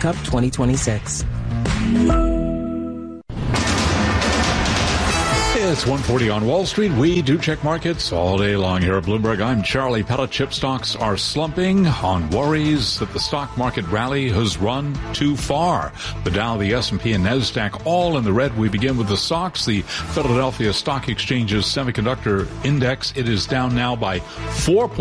Cup 2026. It's 1:40 on Wall Street. We do check markets all day long here at Bloomberg. I'm Charlie Pellet. Chip stocks are slumping on worries that the stock market rally has run too far. The Dow, the S&P, and NASDAQ all in the red. We begin with the stocks. The Philadelphia Stock Exchange's semiconductor index, it is down now by 4